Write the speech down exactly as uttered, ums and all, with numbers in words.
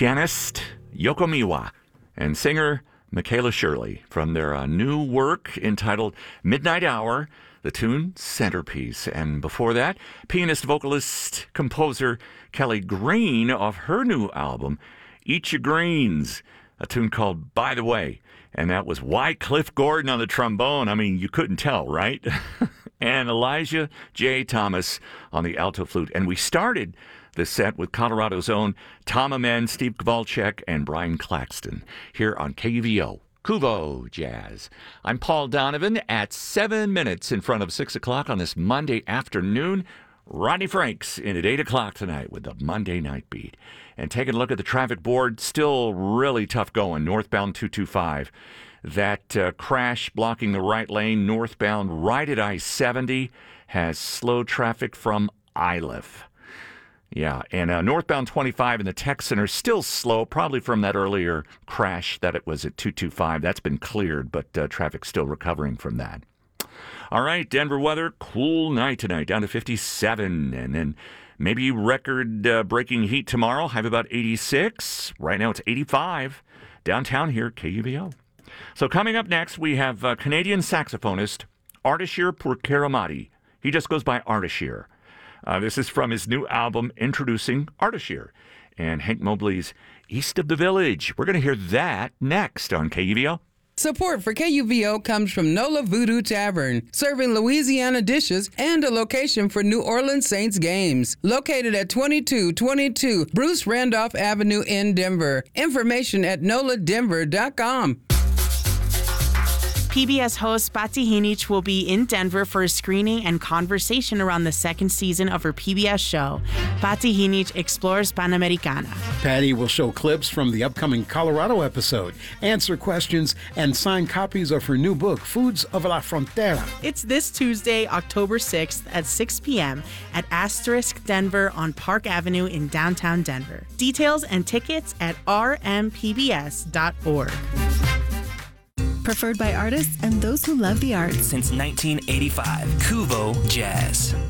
pianist Yoko Miwa and singer Michaela Shirley from their uh, new work entitled Midnight Hour, the tune Centerpiece. And before that, pianist, vocalist, composer Kelly Green off her new album, Eat Your Greens, a tune called By the Way. And that was Wycliffe Gordon on the trombone. I mean, you couldn't tell, right? And Elijah J. Thomas on the alto flute. And we started the set with Colorado's own Tom Amen, Steve Kowalczyk, and Brian Claxton here on K U V O, Kuvo Jazz. I'm Paul Donovan at seven minutes in front of six o'clock on this Monday afternoon. Rodney Franks in at eight o'clock tonight with the Monday Night Beat. And taking a look at the traffic board, still really tough going. Northbound two twenty-five. That uh, crash blocking the right lane northbound right at I seventy has slow traffic from Iliff. Yeah, and uh, northbound twenty-five in the tech center still slow, probably from that earlier crash that it was at two twenty-five. That's been cleared, but uh, traffic's still recovering from that. All right, Denver weather, cool night tonight, down to fifty-seven, and then maybe record-breaking uh, heat tomorrow, high of about eighty-six. Right now it's eighty-five. Downtown here, K U V O. So coming up next, we have uh, Canadian saxophonist Ardashir Pourkaramati. He just goes by Ardashir. Uh, this is from his new album, Introducing Ardashir, and Hank Mobley's East of the Village. We're going to hear that next on K U V O. Support for K U V O comes from Nola Voodoo Tavern, serving Louisiana dishes and a location for New Orleans Saints games. Located at twenty-two twenty-two Bruce Randolph Avenue in Denver. Information at nola denver dot com. P B S host Patty Hinich will be in Denver for a screening and conversation around the second season of her P B S show. Patty Hinich explores Panamericana. Patty will show clips from the upcoming Colorado episode, answer questions, and sign copies of her new book, Foods of la Frontera. It's this Tuesday, October sixth at six p.m. at Asterisk Denver on Park Avenue in downtown Denver. Details and tickets at r m p b s dot org. Preferred by artists and those who love the arts. Since nineteen eighty-five, Kuvo Jazz.